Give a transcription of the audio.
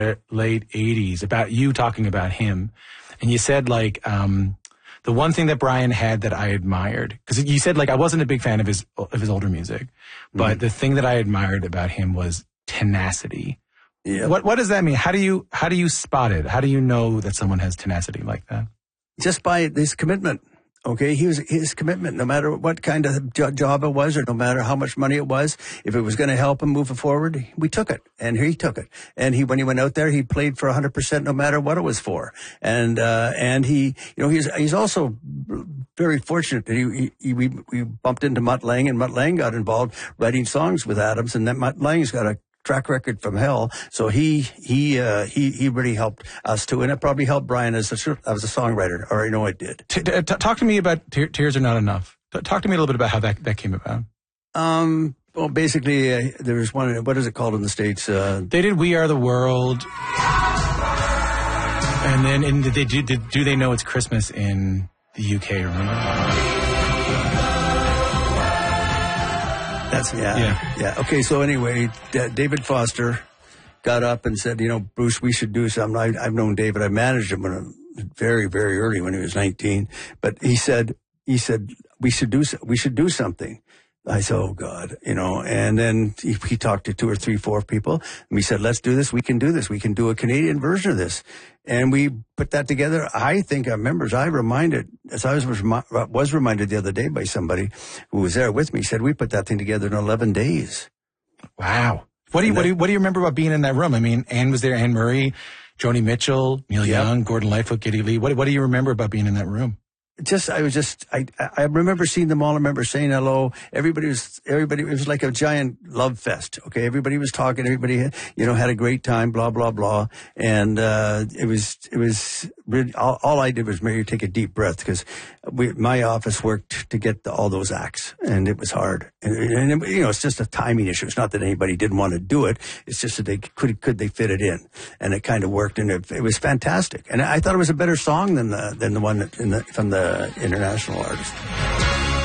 late 80s about you talking about him. And you said, like, the one thing that Brian had that I admired, because you said, like, I wasn't a big fan of his older music, but the thing that I admired about him was tenacity. Yeah. What does that mean? How do you spot it? How do you know that someone has tenacity like that? Just by this commitment. Okay, his commitment, no matter what kind of job it was, or no matter how much money it was, if it was going to help him move it forward, we took it, and he took it. And when he went out there, he played for 100%, no matter what it was for. And he, he's also very fortunate that we bumped into Mutt Lange, and Mutt Lange got involved writing songs with Adams, and then Mutt Lange's got a track record from hell. So he really helped us too. And it probably helped Brian as a songwriter, or I know it did. Talk to me about Tears Are Not Enough. Talk to me a little bit about how that came about. Well, basically, there was one, what is it called in the States? They did We Are the World. And then do they know it's Christmas in the UK, remember? Yeah. Okay, so anyway, David Foster got up and said, Bruce, we should do something. I've known David. I managed him very, very early when he was 19. But he said, we should do something. I said, oh God, and then he talked to 2 or 3, 4 people, and we said, let's do this. We can do this. We can do a Canadian version of this. And we put that together. I think our members, I was reminded the other day by somebody who was there with me, said we put that thing together in 11 days. Wow. What do you remember about being in that room? I mean, Anne was there, Anne Murray, Joni Mitchell, Neil Young, Gordon Lightfoot, Geddy Lee. What do you remember about being in that room? I remember seeing them all. I remember saying hello. Everybody, it was like a giant love fest. Okay. Everybody was talking. Everybody, had a great time, blah, blah, blah. And, it was really, all I did was maybe take a deep breath, because my office worked to get all those acts, and it was hard. And it's just a timing issue. It's not that anybody didn't want to do it. It's just that they could they fit it in, and it kind of worked, and it was fantastic. And I thought it was a better song than the one from the international artist.